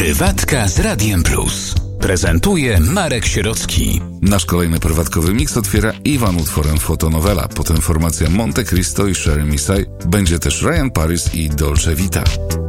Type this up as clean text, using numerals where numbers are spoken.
Prywatka z Radiem Plus. Prezentuje Marek Sierocki. Nasz kolejny prywatkowy mix otwiera Iwan utworem Fotonowela, potem formacja Monte Cristo i Sherry Misai, będzie też Ryan Paris i Dolce Vita.